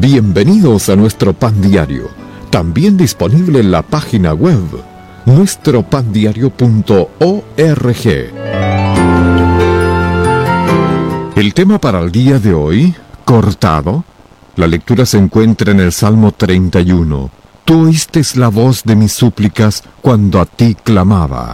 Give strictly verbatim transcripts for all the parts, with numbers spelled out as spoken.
Bienvenidos a nuestro pan diario, también disponible en la página web nuestro pan diario punto org. El tema para el día de hoy, cortado. La lectura se encuentra en el Salmo treinta y uno. Tú oíste la voz de mis súplicas cuando a ti clamaba.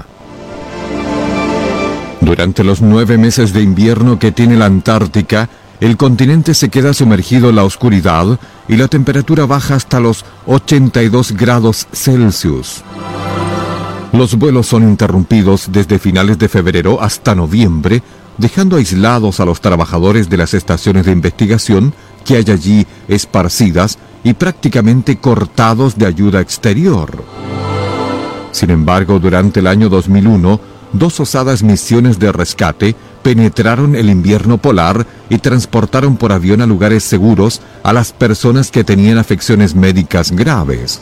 Durante los nueve meses de invierno que tiene la Antártica, el continente se queda sumergido en la oscuridad y la temperatura baja hasta los ochenta y dos grados Celsius. Los vuelos son interrumpidos desde finales de febrero hasta noviembre, dejando aislados a los trabajadores de las estaciones de investigación que hay allí esparcidas y prácticamente cortados de ayuda exterior. Sin embargo, durante el año dos mil uno, dos osadas misiones de rescate penetraron el invierno polar y transportaron por avión a lugares seguros a las personas que tenían afecciones médicas graves.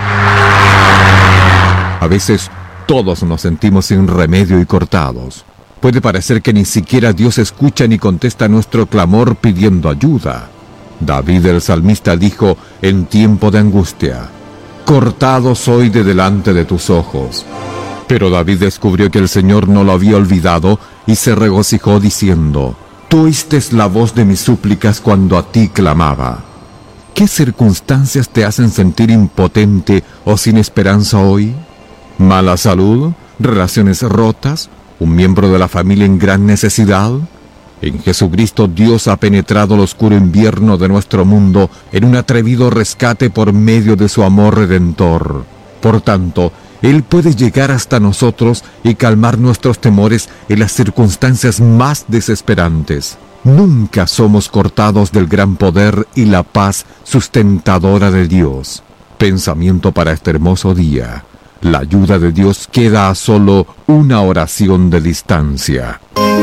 A veces, todos nos sentimos sin remedio y cortados. Puede parecer que ni siquiera Dios escucha ni contesta nuestro clamor pidiendo ayuda. David el salmista dijo en tiempo de angustia: cortado soy de delante de tus ojos. Pero David descubrió que el Señor no lo había olvidado y se regocijó diciendo: tú oíste la voz de mis súplicas cuando a ti clamaba. ¿Qué circunstancias te hacen sentir impotente o sin esperanza hoy? ¿Mala salud? ¿Relaciones rotas? ¿Un miembro de la familia en gran necesidad? En Jesucristo Dios ha penetrado el oscuro invierno de nuestro mundo en un atrevido rescate por medio de su amor redentor. Por tanto, Él puede llegar hasta nosotros y calmar nuestros temores en las circunstancias más desesperantes. Nunca somos cortados del gran poder y la paz sustentadora de Dios. Pensamiento para este hermoso día. La ayuda de Dios queda a solo una oración de distancia.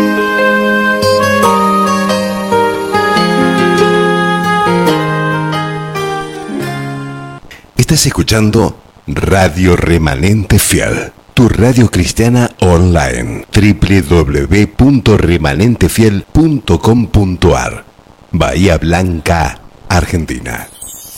Estás escuchando Radio Remanente Fiel, tu radio cristiana online. doble u doble u doble u punto remanente fiel punto com punto a r, Bahía Blanca, Argentina.